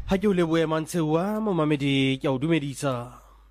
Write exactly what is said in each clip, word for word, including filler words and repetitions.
Ha ke o leboe Mantsewa momamedi ke o dumedisa.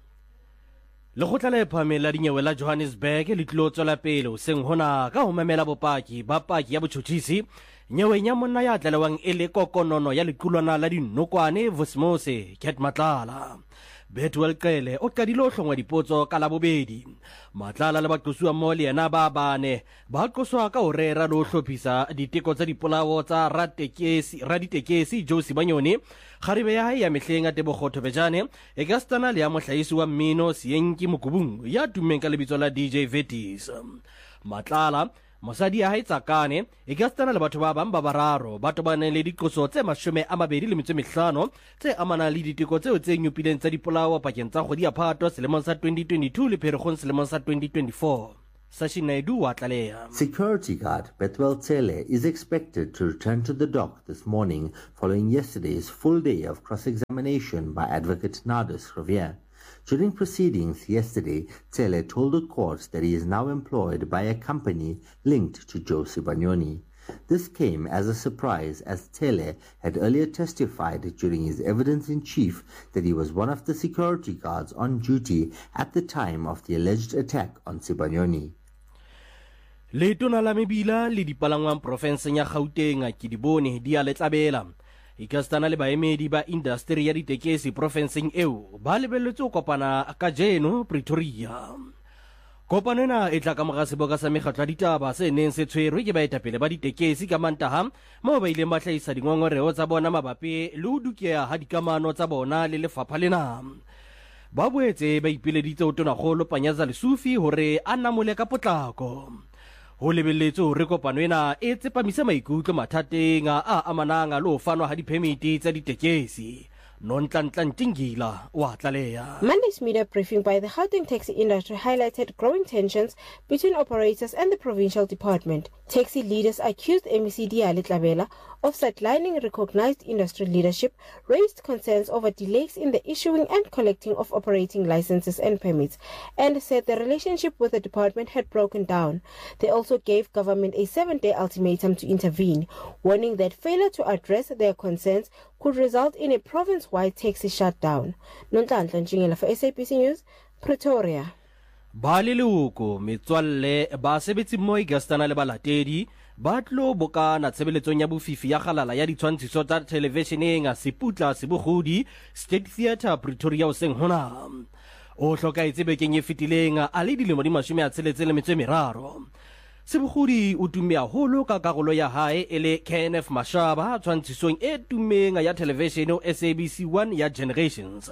Le go tlala phame la dinyewe la Johannesburg le tlo tswela pele o seng hona ka ho mamela bopaki ba paki ya botshotshisi nyewe nya monna ya tlalewang e le kokonono ya lequlwana la dinokwane Vosmose Ket Matlala. Betwell Qele o qadile ho hlongwa dipotso ka la bobedi. Matlala le baqosuwa mo le yena ba bane ba qoswa ka ho rera le ho hlophisa diteko tsa dipolao tsa ratekesi raditekesi Josi Banyoni kharibe ya hae ya mehleng a Tebogotho Bejane e ka stana le ya mohlahisi wa mmino Siyenki Mokubung ya tummeng ka lebitso la D J Vetis. Matlala mosadi ya hae Tsakane e ka stana le batho ba bang ba bararo ba tobane le diqoso tse mashome a mabedi le metso e mehlano tse amanang le diteko tseo tse nyupileng tsa dipolao pakeng tsa kgwedi ya Phato selemong sa twenty twenty-two le Pherekgong selemong sa twenty twenty-four. Sashinaidu wa tlaleha. Security guard Betwell Tsele is expected to return to the dock this morning following yesterday's full day of cross-examination by Advocate Nardus Riviere. During proceedings yesterday, Tsele told the court that he is now employed by a company linked to Josi Banyoni. This came as a surprise as Tsele had earlier testified during his evidence-in-chief that he was one of the security guards on duty at the time of the alleged attack on Sibanyoni. Letona la mebila le dipalangwang profenseng ya Gauteng ke di bone di a letlabela. Ikastana le baemedi ba industry ya ditekesi profenseng eo ba lebelletse ho kopana ka jeno Pretoria. Kopano ena e tla ka mora seboka sa mekgatlo ya ditaba se neng se tshwerwe ke baetapele ba ditekesi ka Mantaha moo ba ileng ba hlahisa dingongoreo tsa bona mabapi le ho dukeha ha dikamano tsa bona le lefapha lena. Ba boetse ba ipileditse ho Tonakgolo Panyaza Lesufi hore a namole ka potlako. Ho lebelletse hore kopano ena e tsepamise maikutlo mathateng a amanang le ho fanwa ha diphemiti tsa ditekesi. Monday's media briefing by the Gauteng taxi industry highlighted growing tensions between operators and the provincial department. Taxi leaders accused M E C Diale Tlabela of sidelining recognized industry leadership, raised concerns over delays in the issuing and collecting of operating licenses and permits, and said the relationship with the department had broken down. They also gave government a seven-day ultimatum to intervene, warning that failure to address their concerns could result in a province-wide taxi shutdown. Nonhlanhla Njingela for S A B C News, Pretoria. Ba leloko metswalle ba sebetsi mo igastana le balatedi ba tlo bokana tshebeletsong ya bofifi ya galala ya ditshwantshiso tsa televisioneng a Seputla Sebogodi State Theatre Pretoria o seng hona. O hloka itsebe kenye fitileng a le dilemo di mashome a tsheletse le metso e meraro. Sebogodi o tumme haholo ka karolo ya hae ele Kenneth Mashaba tshwantshisong e tummeng ya television o S A B C one ya Generations.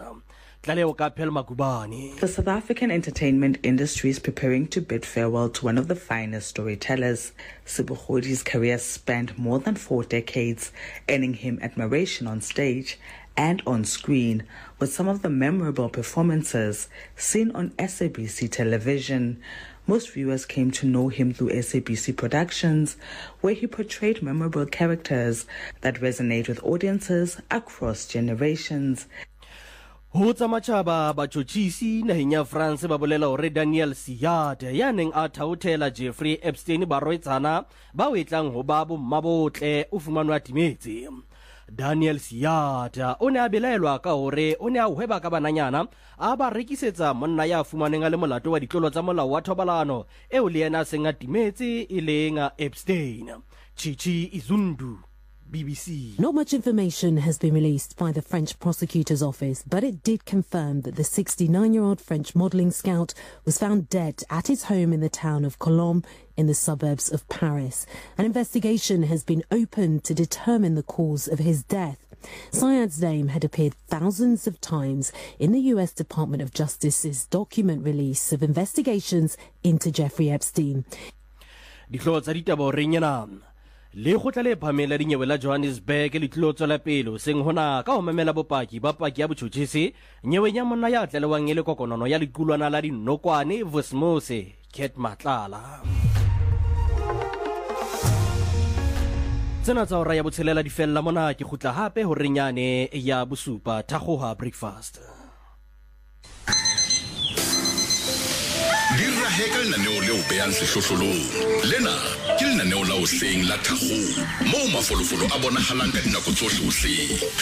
The South African entertainment industry is preparing to bid farewell to one of the finest storytellers. Sebogodi's career spanned more than four decades, earning him admiration on stage and on screen, with some of the memorable performances seen on S A B C television. Most viewers came to know him through S A B C Productions, where he portrayed memorable characters that resonate with audiences across generations. Ho tsamachaba batjotjisi naheng ya France ba bolela hore Daniel Siade ya neng a thaothela Jeffrey Epstein ba roetsana ba wetlang ho ba bo mmabotle o fumanwa timetse. Daniel Siade o ne a belaelwa ka hore o ne a hweba ka bananyana a ba rekisetsa monna ya fumaneng a le molato wa ditlolo tsa molao wa thobalano eo le yena seng a timetse e leng Epstein. Chichi Izundu, B B C. Not much information has been released by the French prosecutor's office, but it did confirm that the sixty-nine-year-old French modelling scout was found dead at his home in the town of Colombes in the suburbs of Paris. An investigation has been opened to determine the cause of his death. Syed's name had appeared thousands of times in the U S Department of Justice's document release of investigations into Jeffrey Epstein. Le go tla le phamela dinyewe la Johannesburg le tlo tswela pele seng hona ka o mamela bopaki ba paki ya botshotshisi nyewe nya monna ya tlelewang ele kokonono ya lekulwana la dinokwane Vosmose Ket Matlala. Tsena tsa ora ya botshelela di fella mona ke gutla hape ho renyane ya bosupa Thagoha breakfast. Dirra heka na neo leo beyan se hlohlolong lena ke lena neo la o seng la Thagoha mo mafolofolo a bona halanga dinako tsohle o seng